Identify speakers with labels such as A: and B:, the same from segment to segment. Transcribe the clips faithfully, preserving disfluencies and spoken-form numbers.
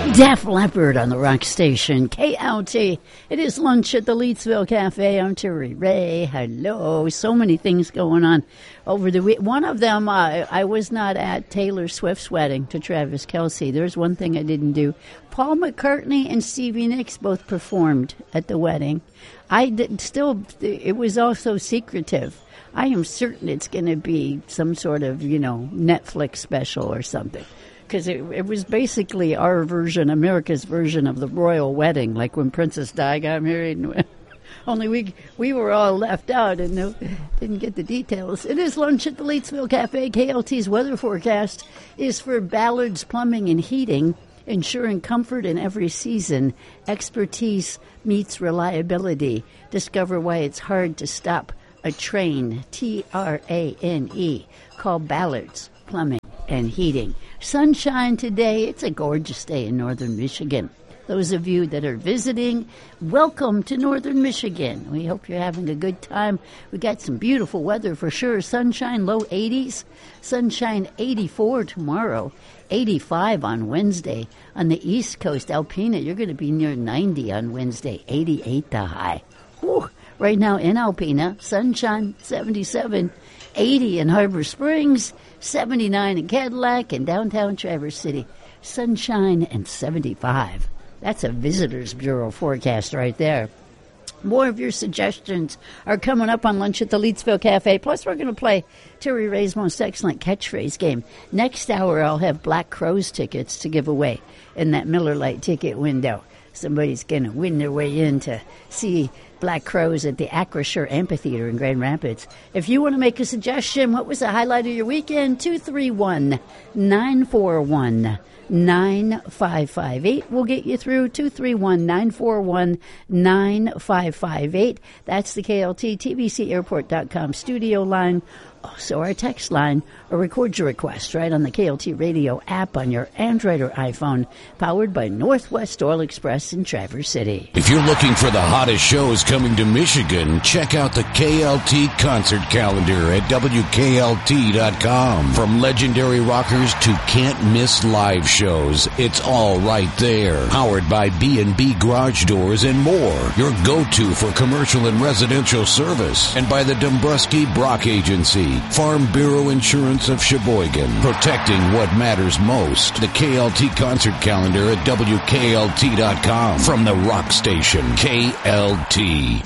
A: Def Leppard on the rock station, K L T. It is lunch at the Leedsville Cafe. I'm Terry Ray. Hello. So many things going on over the week. One of them, uh, I was not at Taylor Swift's wedding to Travis Kelce. There's one thing I didn't do. Paul McCartney and Stevie Nicks both performed at the wedding. I did, still, it was also secretive. I am certain it's going to be some sort of, you know, Netflix special or something. Because it, it was basically our version, America's version of the royal wedding, like when Princess Di got married. Only we we were all left out and no, didn't get the details. It is lunch at the Leedsville Cafe. K L T's weather forecast is for Ballard's Plumbing and Heating, ensuring comfort in every season. Expertise meets reliability. Discover why it's hard to stop a train. T R A N E. Call Ballard's Plumbing and Heating. Sunshine today. It's a gorgeous day in northern Michigan. Those of you that are visiting, welcome to northern Michigan. We hope you're having a good time. We got some beautiful weather for sure. Sunshine, low eighties. Sunshine, eighty-four tomorrow. eighty-five on Wednesday. On the East Coast, Alpena, you're going to be near ninety on Wednesday. eighty-eight the high. Whew. Right now in Alpena, sunshine, seventy-seven. eighty in Harbor Springs, seventy-nine in Cadillac, and downtown Traverse City, sunshine and seventy-five. That's a Visitors Bureau forecast right there. More of your suggestions are coming up on Lunch at the Leedsville Cafe. Plus, we're going to play Terry Ray's most excellent catchphrase game. Next hour, I'll have Black Crowes tickets to give away in that Miller Lite ticket window. Somebody's going to win their way in to see Black Crowes at the Acrisure Amphitheater in Grand Rapids. If you want to make a suggestion, what was the highlight of your weekend? two three one, nine four one, nine five five eight. We'll get you through. two three one, nine four one, nine five five eight. That's the K L T T B C airport dot com studio line. Also our text line, or record your request right on the K L T radio app on your Android or iPhone, powered by Northwest Oil Express in Traverse City.
B: If you're looking for the hottest shows coming to Michigan, check out the K L T concert calendar at W K L T dot com. From legendary rockers to can't-miss live shows, it's all right there. Powered by B and B Garage Doors and more, your go-to for commercial and residential service. And by the Dombrowski Brock Agency, Farm Bureau Insurance of Sheboygan, protecting what matters most. The K L T concert calendar at W K L T dot com. From the rock station, K L T.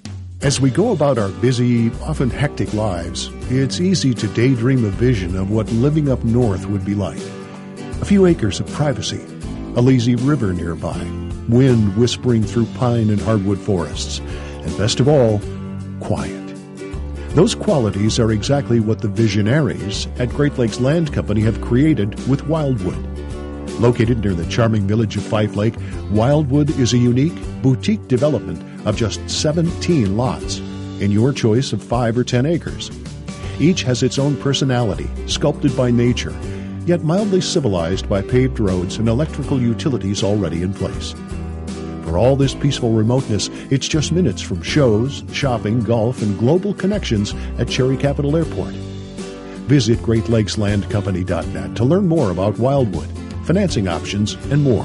C: As we go about our busy, often hectic lives, it's easy to daydream a vision of what living up north would be like. A few acres of privacy, a lazy river nearby, wind whispering through pine and hardwood forests, and best of all, quiet. Those qualities are exactly what the visionaries at Great Lakes Land Company have created with Wildwood. Located near the charming village of Fife Lake, Wildwood is a unique, boutique development of just seventeen lots in your choice of five or ten acres. Each has its own personality, sculpted by nature, yet mildly civilized by paved roads and electrical utilities already in place. For all this peaceful remoteness, it's just minutes from shows, shopping, golf, and global connections at Cherry Capital Airport. Visit Great Lakes Land Company dot net to learn more about Wildwood, financing options, and more.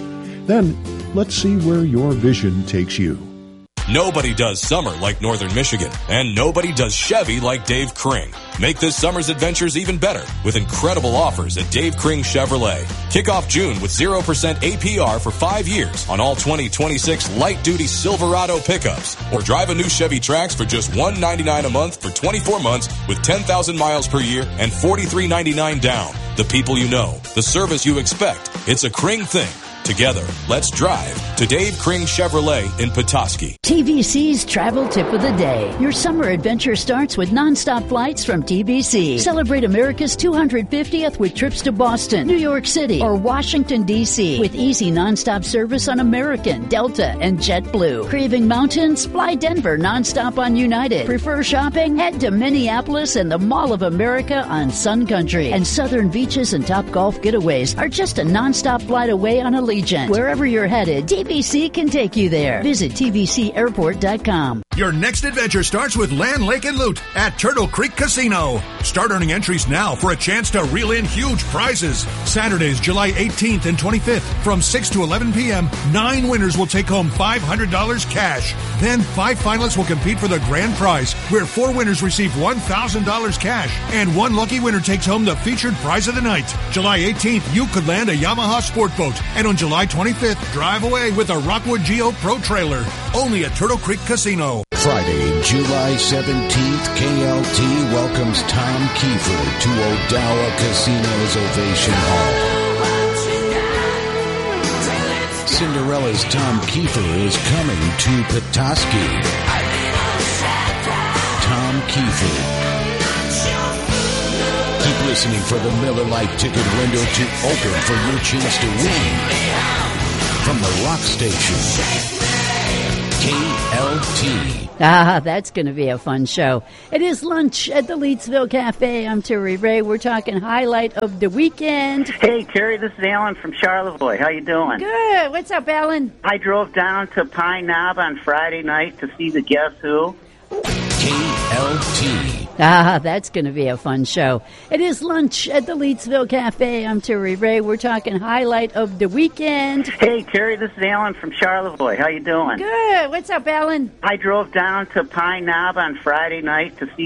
C: Then, let's see where your vision takes you.
D: Nobody does summer like Northern Michigan, and nobody does Chevy like Dave Kring. Make this summer's adventures even better with incredible offers at Dave Kring Chevrolet. Kick off June with zero percent A P R for five years on all twenty twenty-six light-duty Silverado pickups. Or drive a new Chevy Trax for just one hundred ninety-nine dollars a month for twenty-four months with ten thousand miles per year and forty-three ninety-nine down. The people you know, the service you expect. It's a Kring thing. Together, let's drive to Dave Kring Chevrolet in Petoskey.
A: T B C's Travel Tip of the Day. Your summer adventure starts with nonstop flights from T B C. Celebrate America's two hundred fiftieth with trips to Boston, New York City, or Washington, D C with easy nonstop service on American, Delta, and JetBlue. Craving mountains? Fly Denver nonstop on United. Prefer shopping? Head to Minneapolis and the Mall of America on Sun Country. And southern beaches and top golf getaways are just a nonstop flight away on Allegiant. Wherever you're headed, T B C can take you there. Visit T B C airport dot com.
E: Your next adventure starts with Land, Lake, and Loot at Turtle Creek Casino. Start earning entries now for a chance to reel in huge prizes. Saturdays, July eighteenth and twenty-fifth from six to eleven p.m., nine winners will take home five hundred dollars cash. Then five finalists will compete for the grand prize, where four winners receive one thousand dollars cash, and one lucky winner takes home the featured prize of the night. July eighteenth, you could land a Yamaha sport boat, and on July twenty-fifth, drive away with a Rockwood Geo Pro trailer. Only at Turtle Creek Casino.
B: Friday, July seventeenth, K L T welcomes Tom Kiefer to Odawa Casino's Ovation Hall. Cinderella's Tom Kiefer is coming to Petoskey. Tom Kiefer. Keep listening for the Miller Lite ticket window to open for your chance to win from the Rock Station. K L T.
A: Ah, that's going to be a fun show. It is lunch at the Leedsville Cafe. I'm Terry Ray. We're talking highlight of the weekend.
F: Hey, Terry, this is Alan from Charlevoix. How you doing?
A: Good. What's up, Alan?
F: I drove down to Pine Knob on Friday night to see the Guess Who.
B: K L T.
A: Ah, that's going to be a fun show. It is lunch at the Leedsville Cafe. I'm Terry Ray. We're talking highlight of the weekend.
F: Hey, Terry, this is Alan from Charlevoix. How you doing?
A: Good. What's up, Alan?
F: I drove down to Pine Knob on Friday night to see